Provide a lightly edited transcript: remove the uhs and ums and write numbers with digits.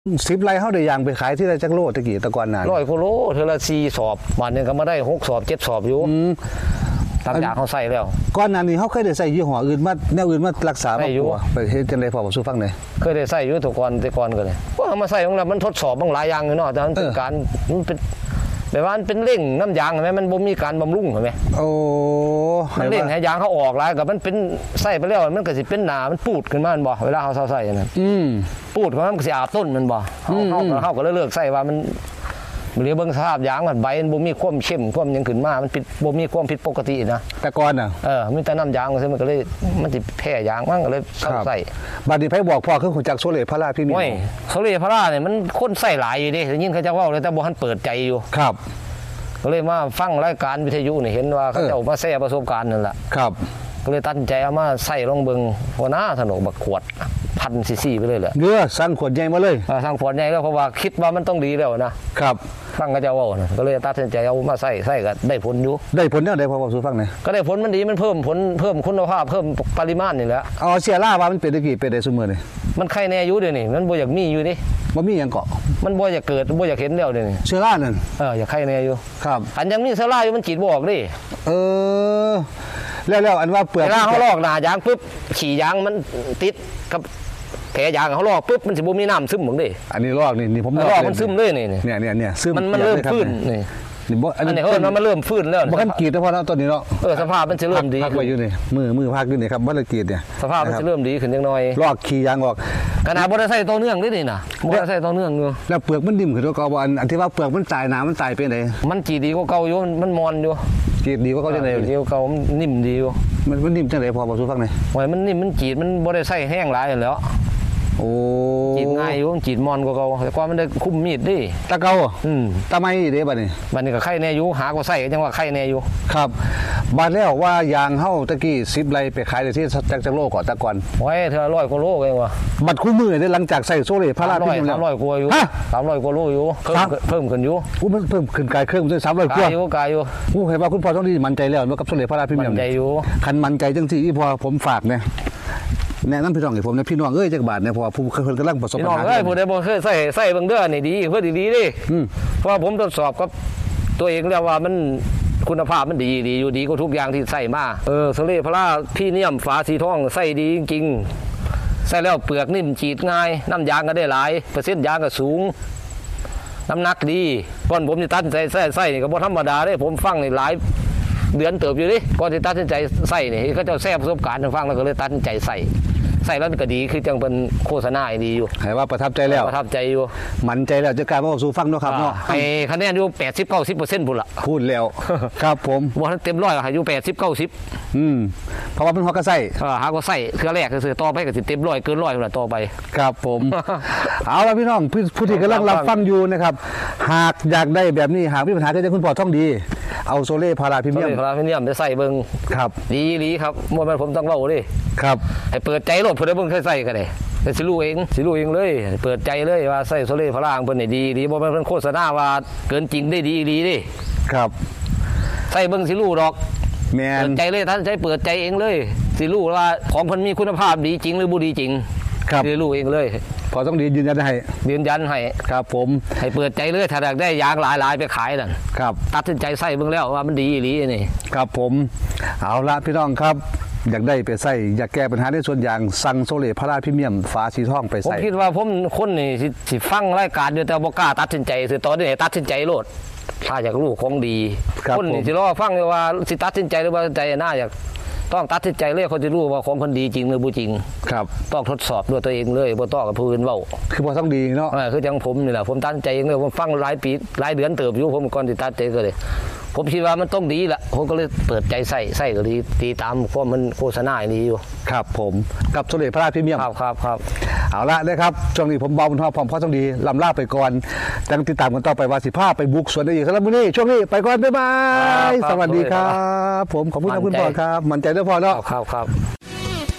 10 ไร่เขาได้ยางไปขายที่ไรจักโลตะกี้ตะกอนนาน 100 กิโลเทอละ4 สอบวันนึงก็มาได้6 สอบ 7 สอบอยู่ตามอย่างเขาใส่แล้วก่อนหน้านี้เขาเคยได้ใส่ยี่ห้ออื่นมาแนวอื่นมารักษาบ่ไปเฮ็ดจังได๋พอผมสู้ฟังหน่อยเคยได้ใส่อยู่แต่ก่อนก็เลยว่าเอามาใส่ของเรามันทดสอบบางหลายอย่างอยู่เนาะแต่มันเป็นการมันเป็นแบบว่ามันเป็นเร่งน้ำยางใช่ไหมมันบ่มีการบำรุงใช่ไหมโอ้มันเร่งให้ยางเขาออกหลายกับมันเป็นใส่ไปแล้วมันก็สิเป็นหนามันปูดขึ้นมามันบ่เวลาเขาใส่นั่นปูดของมันก็สิอาบต้นมันบ่เขาก็เลิกใส่ว่ามันเรียกเบิ่งสภาพยางมันใบมันบ่มีความเข้มความยังขึ้นมามันผิดบ่มีความผิดปกตินะแต่ก่อนน่ะมีแต่น้ำยางซึ่งมันก็เลยมันสิแพ้ยางมันก็เลยใส่บัดนี้ไผบอกพ่อคือฮู้จักโซเลพาราพี่มีโซเลพาราเนี่ยมันคนใส่หลายอยู่ดิได้ยินเขาจะเว้าเลยแต่บ่ทันเปิดใจอยู่ครับก็เลยมาฟังรายการวิทยุนี่เห็นว่าเขาเจ้ามาแชร์ประสบการณ์นั่นแหละครับก็เลยตัดใจเอามาใส่ลองเบิ่งหัวหน้าถนนบักขวด1,000 ซีซีไปเลยแหละสั่งขวดใหญ่มาเลยสั่งขวดใหญ่แล้วเพราะว่าคิดว่ามันต้องดีแล้วนะครับฟังก็จะว่าก็เลยตัดใจเอามาใส่ก็ได้ผลอยู่ได้ผลเนี่ยได้พอสู้ฟังหน่อยก็ได้ผลมันดีมันเพิ่มคุณภาพเพิ่มปริมาณนี่แหละเสียล่าว่ามันเป็นตะกี้เป็นได้ซุมื้อนี่มันไข่แน่อยู่เดี๋ยวนี้มันบ่อยากมีอยู่ดิบ่มีหยังเกาะมันบ่อยากเกิดบ่อยากเห็นแล้วเดี๋ยวนี้เชื้อรานั่นอยากไข่แน่อยู่ครับอันยังมีเชื้อราอยู่มันฉีดบ่ออกดิแล้วอันว่าเปลือกเขาลอกหน้ายางปุ๊บขี่ยางมันติดกับแผลยางเขาลอกปุ๊บมันสิบ่มีน้ำซึมหมดดิอันนี้ลอกนี่ผมลอกมันซึมเลยนี่เนี่ยซึมมันเริ่มฟื้นนี่อันนี้มันเริ่มฟื้นแล้วบ่คันกรีดแต่พอแล้วตอนนี้เนาะสภาพมันจะเริ่มดีพักไว้อยู่นี่มือพักอยู่นี่ครับบ่ได้กรีดเนี่ยสภาพมันจะเริ่มดีขึ้นจังหน่อยลอกขี่ยางออกขนาดบ่ได้ใส่ต่อเนื่องนี่น่ะบ่ได้ใส่ต่อเนื่องอยู่แล้วเปลือกมันดิ่มขึ้นกว่าเก่าบ่อันที่ว่าเปลือกมันตายน้ำมันตายไปไหนมันจีดีกว่าเก่าอยู่มันมอนอยู่จีดีกว่าเก่าจังได๋ดีกว่าเก่ามันนิ่มดีอยู่มันนิ่มจังได๋พอบ่สู้ฟังหน่อยโอ้ยมันนิ่มมันจีดมันบ่ได้ใส่แห้งหลายแล้วโอ้จีดง่ายอยู่จีดมอนกว่าเก่าแต่ก่อนมันได้คุมมีดดิตะเก่าตะไม้เด้บัดนี้ก็ไข่แน่อยู่หาก็ใส่จังว่าไข่แน่อยู่ครับบัดแล้วว่ายางเฮาตะกี้10 ไร่ไปขายได้ที่จักโลก่อนตะก่อนโอ้ยเท่า100 กว่าโลเองว่ะบัดคู่มือได้หลังจากใส่โซเลพาราพี่แล้ว 300 กว่าอยู่300 กว่าโลอยู่เพิ่มขึ้นอยู่มันเพิ่มขึ้นกายเครื่องด้วย300 กว่ากายอยู่เห็นว่าคุณพ่อต้องดีมั่นใจแล้วว่ากับโซเลพาราพี่มั่นใจอยู่คันมั่นใจจังซี่อีพอผมฝากเนี่ยแนะนำพี่น้องให้ผมนะพี่น้องจักบาทเนี่ยเพราะว่าผู้คนกำลังประสบปัญหาผู้ใดบ่เคยใส่เบิ่งเด้อนี่ดีเพื่อดีดิเพราะผมทดสอบกับตัวเองแล้วว่ามันคุณภาพมันดีอยู่ดีกว่าทุกอย่างที่ใส่มาโซเลพาราพรีเมียมฝาสีทองใส่ดีจริงๆใส่แล้วเปลือกนิ่มฉีดง่ายน้ำยางก็ได้หลายเปอร์เซ็นต์ยางก็สูงน้ำหนักดีก่อนผมจะตัดใส่นี่ก็บ่ธรรมดาเด้ผมฟังนี่หลายเดือนเติบอยู่ดิก่อนที่ตัดสินใจใส่นี่เขาจะแซ่ประสบการณ์ฟังแล้วก็เลยตัดสินใจใส่แล้วก็ดีคือจังเป็นโฆษณาดีอยู่ให้ว่าประทับใจแล้วประทับใจอยู่มั่นใจแล้วจะกลายมาสู่ฟังเนาะครับเนาะให้คะแนนอยู่80-90%พุ่นล่ะพูดแล้วครับผมบ่เต็ม100ให้อยู่80-90 เพราะว่าเป็นหัวกระไส้หาก็ใส่คือแรกคือต่อไปก็สิเต็ม100เกิน100พุ่นล่ะต่อไปครับผมเอาล่ะพี่น้องผู้ที่กำลังรับฟังอยู่นะครับหากอยากได้แบบนี้หากมีปัญหาก็จะคุณพ่อท่องดีเอาโซเล่พาราพรีเมียมจะใส่เบิ่งครับดีครับบ่แม่นผมต้องเว้าดิครับให้เปิดใจโลดเพิ่นได้เบิ่งใส่ก็ได้แต่สิรู้เองเลยเปิดใจเลยว่าใส่โซเล่พาราเพิ่นนี่ดีบ่แม่นเพิ่นโฆษณาว่าเกินจริงได้ดีดิครับใส่เบิ่งสิรู้ดอกแม่นเปิดใจเลยท่านใช้เปิดใจเองเลยสิรู้ว่าของเพิ่นมีคุณภาพดีจริงหรือบ่ดีจริงครับรู้เองเลยพอต้องดียืนยันให้ครับผมให้เปิดใจเลยถ้าอยากได้ยางหลายไปขายนั่นครับตัดสินใจใส่เบิ่งแล้วว่ามันดีอีหลีนี่ครับผมเอาละพี่น้องครับอยากได้ไปใส่อยากแก้ปัญหาในส่วนอย่างสั่งโซเลพาราพรีเมียมฝาสีทองไปใส่ผมคิดว่าผมคนนี่สิฟังรายการอยู่แต่บ่กล้าตัดสินใจคือตอนนี้ตัดสินใจโลดถ้าอยากรู้ของดีคนนี่สิรอฟังว่าสิตัดสินใจหรือว่าใจน่าอยากต้องตัดสินใจเลยเขาจะรู้ว่าของคนดีจริงหรือบ่จริงครับต้องทดสอบด้วยตัวเองเลยบ่ต้องกับผู้อื่นเว้าคือบ่ต้องดีเนาะคือจังผมนี่แหละผมตัดใจเองเลยผมฟังหลายปีหลายเดือนเติบอยู่ผมก่อนสิตัดใจก็เลยผมคิดว่ามันต้องดีละผมก็เลยเปิดใจใส่ก็ดีตามเพราะมันโฆษณาดีอยู่ครับผมกับโซเลพาราพรีเมียมครับเอาละนะครับช่วงนี้ผมเบาบุญทองพร้อมพ่อต้องดีลำลาไปก่อนแต่ติดตามกันต่อไปว่าสิพาไปบุกสวนได้อีกสำหรับมื้อนี้ช่วงนี้ไปก่อนบ๊ายบายสวัสดีครับผมขอบคุณคุณพ่อครับมั่นใจด้วยพ่อเนาะครับ